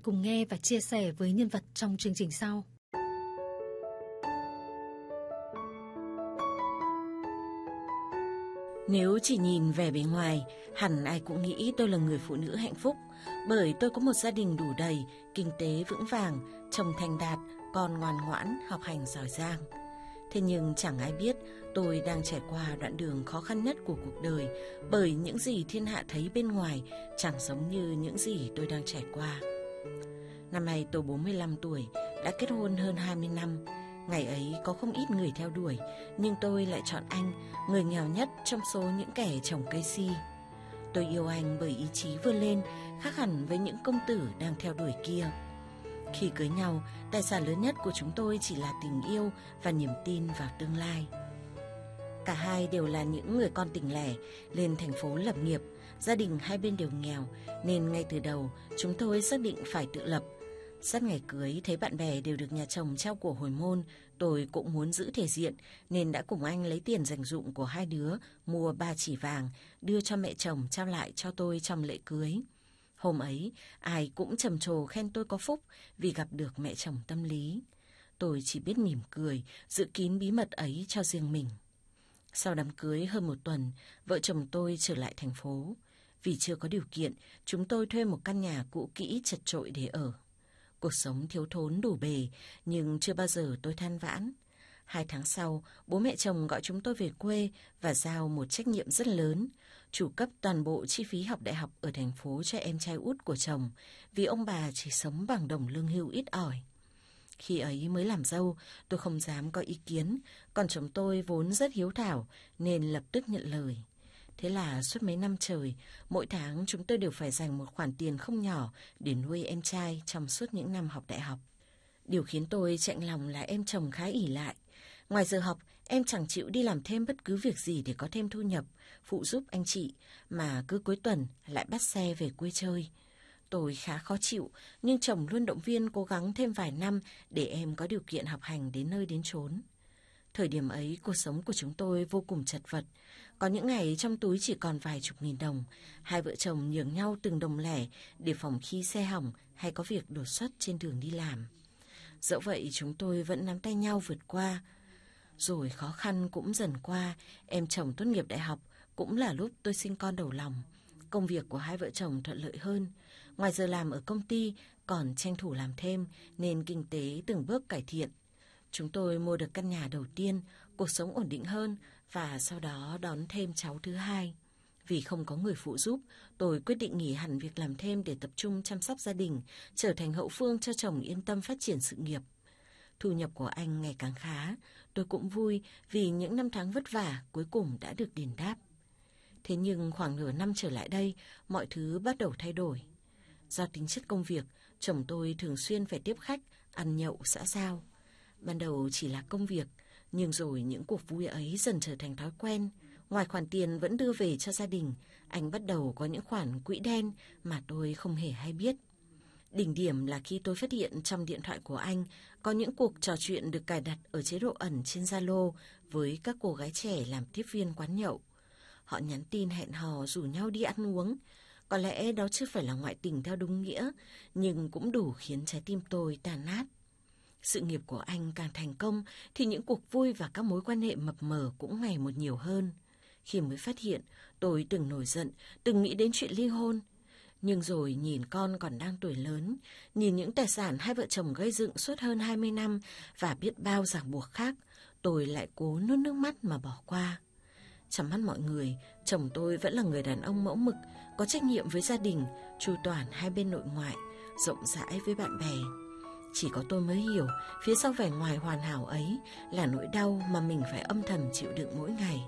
cùng nghe và chia sẻ với nhân vật trong chương trình sau. Nếu chỉ nhìn vẻ bề ngoài, hẳn ai cũng nghĩ tôi là người phụ nữ hạnh phúc, bởi tôi có một gia đình đủ đầy, kinh tế vững vàng, chồng thành đạt, con ngoan ngoãn, học hành giỏi giang. Thế nhưng chẳng ai biết tôi đang trải qua đoạn đường khó khăn nhất của cuộc đời, bởi những gì thiên hạ thấy bên ngoài chẳng giống như những gì tôi đang trải qua. Năm nay tôi 45 tuổi, đã kết hôn hơn 20 năm. Ngày ấy có không ít người theo đuổi, nhưng tôi lại chọn anh, người nghèo nhất trong số những kẻ trồng cây si. Tôi yêu anh bởi ý chí vươn lên, khác hẳn với những công tử đang theo đuổi kia. Khi cưới nhau, tài sản lớn nhất của chúng tôi chỉ là tình yêu và niềm tin vào tương lai. Cả hai đều là những người con tỉnh lẻ, lên thành phố lập nghiệp, gia đình hai bên đều nghèo, nên ngay từ đầu chúng tôi xác định phải tự lập. Sát ngày cưới thấy bạn bè đều được nhà chồng trao của hồi môn, tôi cũng muốn giữ thể diện nên đã cùng anh lấy tiền dành dụm của hai đứa mua 3 chỉ vàng, đưa cho mẹ chồng trao lại cho tôi trong lễ cưới. Hôm ấy, ai cũng trầm trồ khen tôi có phúc vì gặp được mẹ chồng tâm lý. Tôi chỉ biết mỉm cười, giữ kín bí mật ấy cho riêng mình. Sau đám cưới hơn một tuần, vợ chồng tôi trở lại thành phố. Vì chưa có điều kiện, chúng tôi thuê một căn nhà cũ kỹ chật chội để ở. Cuộc sống thiếu thốn đủ bề, nhưng chưa bao giờ tôi than vãn. 2 tháng sau, bố mẹ chồng gọi chúng tôi về quê và giao một trách nhiệm rất lớn, chủ cấp toàn bộ chi phí học đại học ở thành phố cho em trai út của chồng, vì ông bà chỉ sống bằng đồng lương hưu ít ỏi. Khi ấy mới làm dâu, tôi không dám có ý kiến, còn chồng tôi vốn rất hiếu thảo nên lập tức nhận lời. Thế là suốt mấy năm trời, mỗi tháng chúng tôi đều phải dành một khoản tiền không nhỏ để nuôi em trai trong suốt những năm học đại học. Điều khiến tôi chạnh lòng là em chồng khá ỷ lại. Ngoài giờ học, em chẳng chịu đi làm thêm bất cứ việc gì để có thêm thu nhập, phụ giúp anh chị, mà cứ cuối tuần lại bắt xe về quê chơi. Tôi khá khó chịu, nhưng chồng luôn động viên cố gắng thêm vài năm để em có điều kiện học hành đến nơi đến chốn. Thời điểm ấy, cuộc sống của chúng tôi vô cùng chật vật. Có những ngày trong túi chỉ còn vài chục nghìn đồng. Hai vợ chồng nhường nhau từng đồng lẻ để phòng khi xe hỏng hay có việc đột xuất trên đường đi làm. Dẫu vậy, chúng tôi vẫn nắm tay nhau vượt qua. Rồi khó khăn cũng dần qua, em chồng tốt nghiệp đại học, cũng là lúc tôi sinh con đầu lòng. Công việc của hai vợ chồng thuận lợi hơn. Ngoài giờ làm ở công ty, còn tranh thủ làm thêm, nên kinh tế từng bước cải thiện. Chúng tôi mua được căn nhà đầu tiên, cuộc sống ổn định hơn và sau đó đón thêm cháu thứ hai. Vì không có người phụ giúp, tôi quyết định nghỉ hẳn việc làm thêm để tập trung chăm sóc gia đình, trở thành hậu phương cho chồng yên tâm phát triển sự nghiệp. Thu nhập của anh ngày càng khá, tôi cũng vui vì những năm tháng vất vả cuối cùng đã được đền đáp. Thế nhưng khoảng nửa năm trở lại đây, mọi thứ bắt đầu thay đổi. Do tính chất công việc, chồng tôi thường xuyên phải tiếp khách, ăn nhậu xã giao. Ban đầu chỉ là công việc, nhưng rồi những cuộc vui ấy dần trở thành thói quen. Ngoài khoản tiền vẫn đưa về cho gia đình, anh bắt đầu có những khoản quỹ đen mà tôi không hề hay biết. Đỉnh điểm là khi tôi phát hiện trong điện thoại của anh có những cuộc trò chuyện được cài đặt ở chế độ ẩn trên Zalo với các cô gái trẻ làm tiếp viên quán nhậu. Họ nhắn tin hẹn hò rủ nhau đi ăn uống. Có lẽ đó chưa phải là ngoại tình theo đúng nghĩa, nhưng cũng đủ khiến trái tim tôi tàn nát. Sự nghiệp của anh càng thành công thì những cuộc vui và các mối quan hệ mập mờ cũng ngày một nhiều hơn. Khi mới phát hiện, tôi từng nổi giận, từng nghĩ đến chuyện ly hôn. Nhưng rồi nhìn con còn đang tuổi lớn, nhìn những tài sản hai vợ chồng gây dựng suốt hơn 20 năm và biết bao ràng buộc khác, tôi lại cố nuốt nước mắt mà bỏ qua. Trong mắt mọi người, chồng tôi vẫn là người đàn ông mẫu mực, có trách nhiệm với gia đình, chu toàn hai bên nội ngoại, rộng rãi với bạn bè. Chỉ có tôi mới hiểu, phía sau vẻ ngoài hoàn hảo ấy là nỗi đau mà mình phải âm thầm chịu đựng mỗi ngày.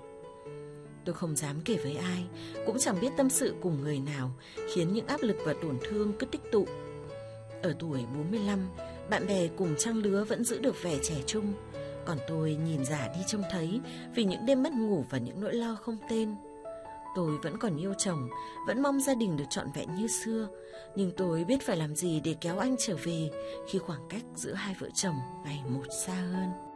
Tôi không dám kể với ai, cũng chẳng biết tâm sự cùng người nào, khiến những áp lực và tổn thương cứ tích tụ. Ở tuổi 45, bạn bè cùng trang lứa vẫn giữ được vẻ trẻ trung, còn tôi nhìn già đi trông thấy vì những đêm mất ngủ và những nỗi lo không tên. Tôi vẫn còn yêu chồng, vẫn mong gia đình được trọn vẹn như xưa, nhưng tôi biết phải làm gì để kéo anh trở về khi khoảng cách giữa hai vợ chồng ngày một xa hơn.